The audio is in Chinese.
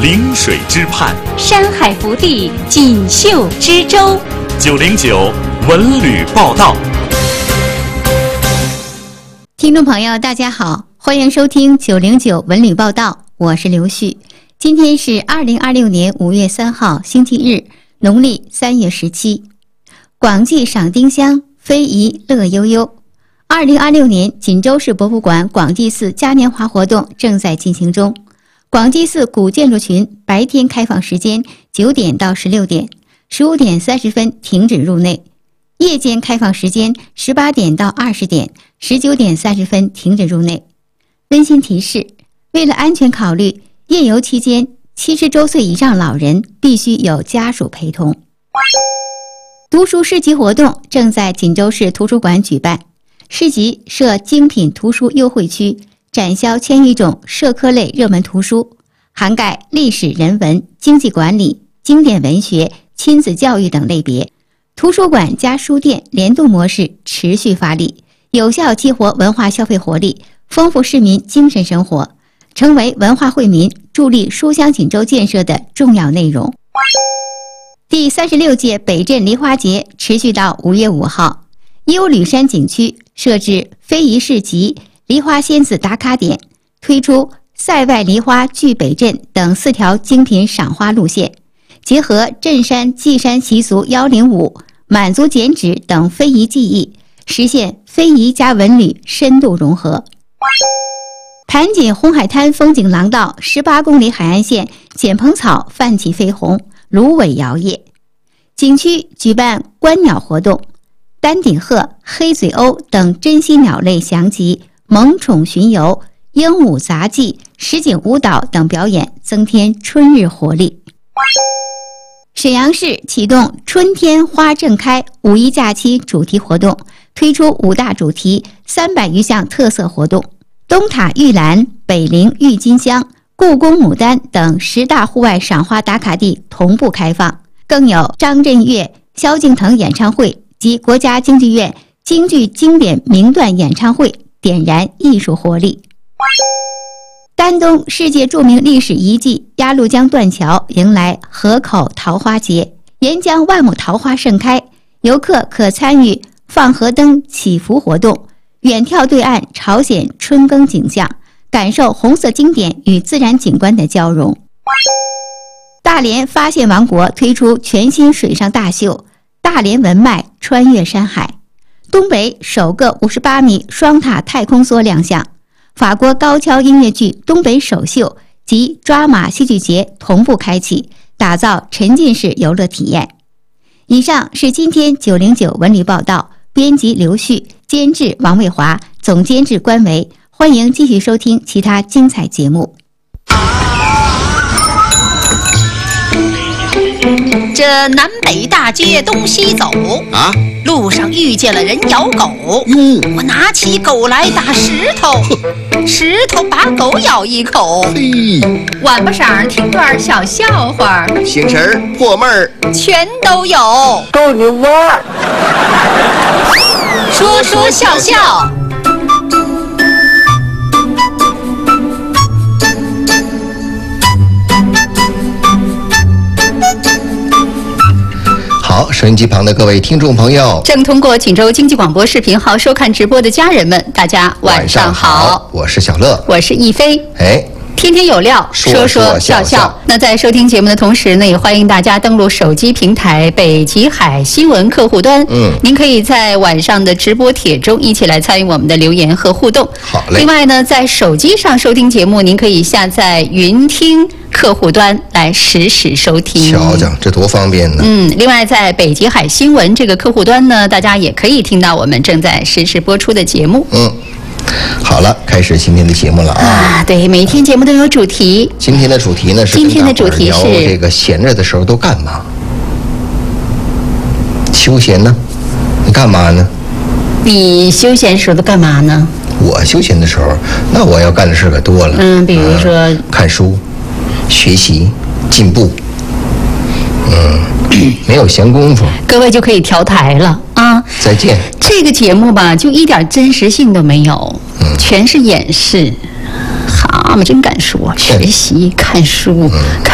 临水之畔， 山海福地锦绣之州。 909文旅报道。 听众朋友大家好，欢迎收听909文旅报道，我是刘旭。今天是2026年5月3号星期日，农历3月17。广济赏丁香，非遗乐悠悠。2026年锦州市博物馆广济寺嘉年华活动正在进行中。广济寺古建筑群白天开放时间9点到16点，15点30分停止入内；夜间开放时间18点到20点，19点30分停止入内。温馨提示：为了安全考虑，夜游期间70周岁以上老人必须有家属陪同。读书市集活动正在锦州市图书馆举办，市集设精品图书优惠区，展销1000余种社科类热门图书，涵盖历史、人文、经济管理、经典文学、亲子教育等类别。图书馆加书店联动模式持续发力，有效激活文化消费活力，丰富市民精神生活，成为文化惠民、助力书香锦州建设的重要内容。第36届北镇梨花节持续到5月5号，幽吕山景区设置非遗市集、梨花仙子打卡点，推出塞外梨花聚北镇等4条精品赏花路线，结合镇山祭山习俗妖灵舞、满族剪纸等非遗技艺，实现非遗加文旅深度融合。盘锦红海滩风景廊道18公里海岸线剪蓬草泛起飞鸿，芦苇摇曳。景区举办观鸟活动，丹顶鹤、黑嘴鸥等珍稀鸟类详集、萌宠巡游、鹦鹉杂技、实景舞蹈等表演，增添春日活力。沈阳市启动春天花正开五一假期主题活动，推出5大主题300余项特色活动，东塔玉兰、北陵郁金香、故宫牡丹等10大户外赏花打卡地同步开放，更有张震岳、萧敬腾演唱会及国家京剧院京剧经典名段演唱会，点燃艺术活力。丹东世界著名历史遗迹鸭绿江断桥迎来河口桃花节，沿江万亩桃花盛开，游客可参与放河灯祈福活动，远眺对岸朝鲜春耕景象，感受红色经典与自然景观的交融。大连发现王国推出全新水上大秀，大连文脉穿越山海，东北首个58米双塔太空梭亮相，法国高跷音乐剧东北首秀及抓马戏剧节同步开启，打造沉浸式游乐体验。以上是今天909文旅报道，编辑刘旭，监制王卫华，总监制关维。欢迎继续收听其他精彩节目。 这南北大街东西走啊，路上遇见了人咬狗，我拿起狗来打石头，石头把狗咬一口。 晚不晌听段小笑话， 醒神破闷儿全都有。 逗你玩儿， 说说笑笑。 好，收音机旁的各位听众朋友， 正通过锦州经济广播视频号收看直播的家人们，大家晚上好。 我是小乐， 我是亦菲。天天有料，说说笑笑。那在收听节目的同时呢，也欢迎大家登录手机平台北极海新闻客户端。您可以在晚上的直播帖中一起来参与我们的留言和互动。 好嘞。 另外呢，在手机上收听节目，您可以下载云听客户端来实时收听。 瞧瞧，这多方便呢。 另外在北极海新闻这个客户端呢，大家也可以听到我们正在实时播出的节目。 好了，开始今天的节目了啊！ 对，每天节目都有主题。 今天的主题呢是今天的主题是这个闲着的时候都干嘛？休闲呢？你干嘛呢？ 你休闲时候都干嘛呢？ 我休闲的时候，那我要干的事可多了。 比如说看书、学习、进步。没有闲工夫， 各位就可以调台了啊！ 再见。 这个节目吧，就一点真实性都没有，全是掩饰。蛤蟆真敢说，学习、看书、看